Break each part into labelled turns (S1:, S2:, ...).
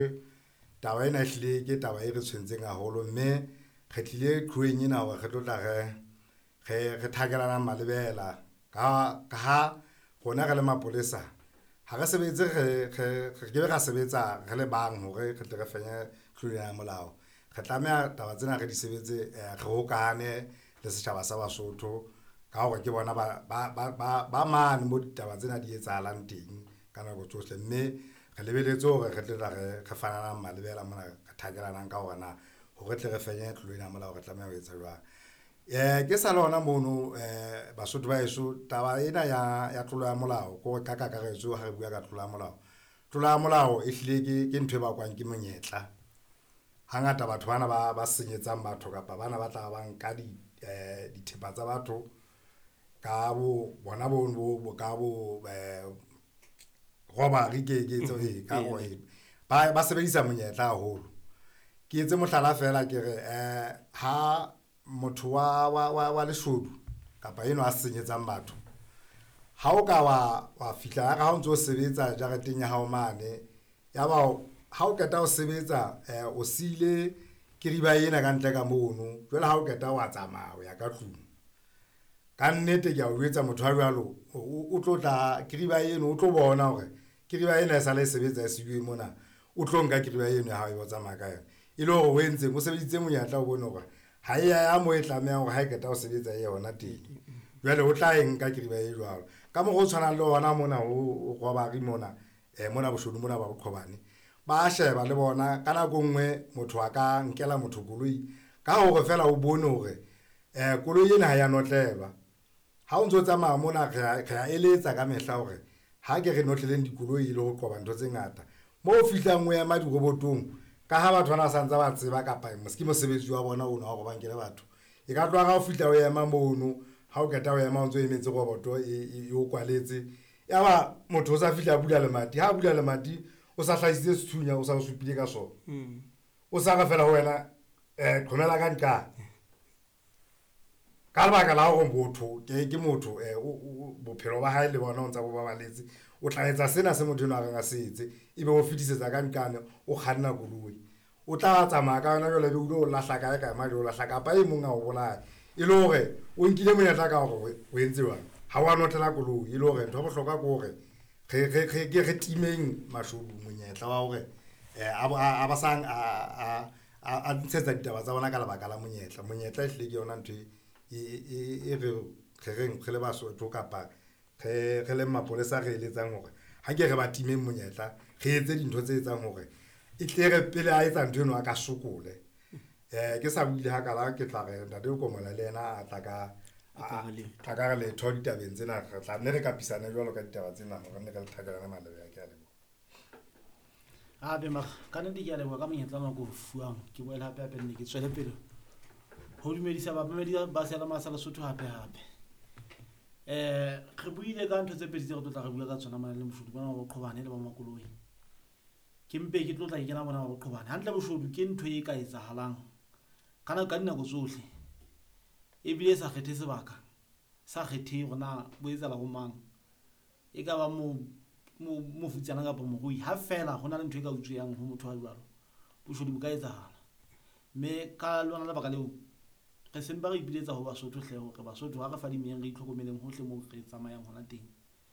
S1: taba ena ehlile ke taba e re tshwentseng haholo mme re tlile qhueng ena hore re tlotla re thakelana malebela ka ha rona re le mapolesa ha re sebetse re ra sebetsa re le bang hore re tle re fenye tlolo ya molao. Re tlameha taba tsena re di sebetse re hokane le setjhaba sa Basotho ka hore ke bona ba mane mo ditaba tsena di etsahalang teng ka nako tsohle mme re lebeletse hore re tle re fanana malebela mona re thakelanang ka hore na hore tle re fenye tlolo ya molao re tlameha ho etsa jwang. Ke sa lona mono Basotho ba heso taba ena ya tlolo ya molao ko ka kakaretso ha re bua ka tlolo ya molao. Tlolo ya molao ehlile ke ntwe ba kwang ke monyetla. Hangata batho bana ba senyetsang batho kapa bana ba tla ba nka dithepa tsa batho ka bona bo ka bo robbery ke tso ka go ba sebedisa monyetla haholo. Ke etse mohlala fela ke re ha motho wa leshodu kapa eno a senyetsang batho ha o ka wa fihla ka ha o ntso sebetsa jareteng ya hao mane ya ba ha o keta ho sebetsa o sile kiriba ena ka ntle ka mono jwale ha o keta wa tsamaya o ya ka tlung ka nnete ke a o etsa motho a jwalo o tlo tla kiriba eno o tlo bona hore kiriba ena e sale sebetsa se bue mona o tlo nka kiriba eno ha e botsa maka yona ile hore o entse o sebeditse monyatla o bone hore ha ya mo e tlameha hore ha e keta ho sebetsa e yona teng jwale o tla e nka kiriba e jwalo ka mo go tshwana le ona mona o robari mona mona boshodu mona ba boqhobane ba sheba le bona ka nako nngwe motho a ka nkela motho koloi ka hore fela o bone hore koloi ena ha ya notlelwa ha o ntso tsamaya mona re ya eletsa ka mehla hore ha ke re notleleng dikoloi le ho qoba ntho tse ngata mo o fihlang o ema dirobotong ka ha batho bana sa ntse ba tseba kapa moski mosebetsi wa bona ona hore ba nkele batho e ka tloga o fihla o ema mono ha o keta o ema o ntso emetse roboto e o kwaletse ya ba motho o sa fihla bula le mati ha bula le mati o sa hlaisitse sethunya o sa o supile ka sona o sa ga fela ho wena qhomela ka nka ka lebaka la hore motho ke motho bophelo ba hae le bona o ntsa bo babaletse o tla etsa sena se motho eno a ga se etse ebe o fitisetsa ka nkane o kganna koloi o tla tsamaya ka yona jwale be o lahla kae ka mali o lahla kapa e mong a o bolaya e le hore o nkile monyetla ka hore o entse jwang ha wa notlela koloi e le hore ntho ya bohlokwa ke hore re timeng mashodu monyetla wa hore a ba sang a ntshetsa ditaba tsa bona ka lebaka la monyetla ehlile ke yona ntho e re reng re le Basotho kapa re le mapolesa re eletsang hore ha ke re ba timeng monyetla re etse dintho tse etsang hore e tle re pele a etsa ntho eno a ka sokole ke sa buile ha kala ke tla re ntate o komola le yena a tla ka re letho ditabeng tsena re tla nne re ka pisana jwalo ka ditaba tsena hore ne re le thakelana malebe ke a lebo
S2: be ma kana di ya lebo ka monyetla wa go fuang ke boela hape ne ke tswele pele ho dumedisa bapamedi ba sela masala Sotho hape re buile ka ntho tse pedi tse re tla re bua ka tsona mana le moshodu bona ba Boqhobane le ba Makoloi ke mpe ke tlotla ke kena bona ba Boqhobane hantle boshodu ke ntho e ka etsahalang kana ka dinako tsohle e bile sa kgethe sebaka sa kgethe rona bo etsa la go mang e ka ba mo futsana ka pomogoi ha fela hona le ntho e ka utsweyang ho motho a jwalo boshodu bo ka etsahala me ka lona le baka leo re sempa re ipiletsa ho Basotho hle hore Basotho ha re fa dimeng re itlhokomeleng hohle mo re tsamayang hona teng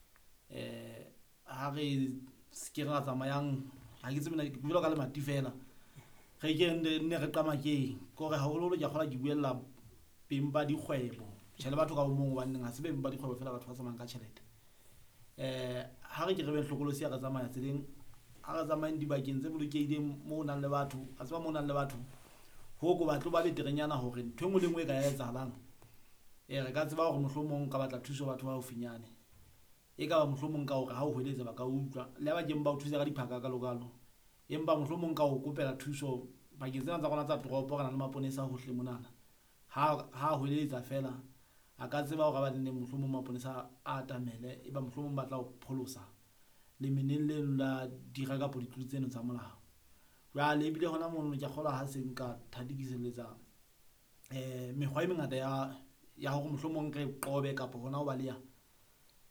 S2: ha re se ra tsamayang ha ke tsebena ke bula ka le mati fela re ke ne re qamakeng gore ha holo ke kgola ke buella beng ba dikgwebo tshele batho ka mong wa nna se beng ba dikgwebo fela batho ba tsamayang ka tjhelete ha re ke re be hlokolosi ya re tsamaya tseleng ha re tsamayang dibakeng tse bolokeileng mo nang le batho a tseba mo nang le batho ho go batlo ba beterenyana hore ntho engwe le ngwe ka etsahalang re ka tseba hore mohlomong ka batla thuso batho ba ofinyane e ka ba mohlomong ka hore ha o hweletsa ba ka utlwa le ba keng ba o thusa ka diphaka ka lokalo empa mohlomong ka o kopela thuso bakeng tsena tsa rona tsa toropo kana le maponesa hohle monana ha hweletsa fela a ka tseba hore ba nne mohlomong maponesa a atamele e ba mohlomong ba tla o pholosa le meneng le la dira ka po ditlutse tseno tsa molao wa le bile hona mono ke kgola ha se nka thadikiseletsa mekgwa e mengata ya hore mohlomong re qobe kapo hona ho ba le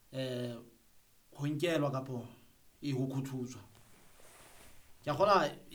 S2: ho nkelwa kapo e ho khuthutswa ke kgola